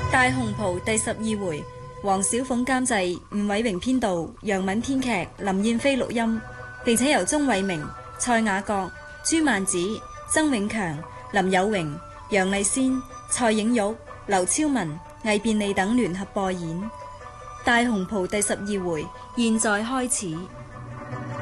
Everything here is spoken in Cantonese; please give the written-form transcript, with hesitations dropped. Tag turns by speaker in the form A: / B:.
A: 大紅袍第12回，黃小鳳監製，吳偉榮編導，楊敏編劇，林燕飛錄音，並且由鍾偉明、蔡雅閣、朱曼子、曾永強、林有榮、楊麗仙、蔡影玉、劉超文、魏便利等聯合播演。大紅袍第12回，現在開始。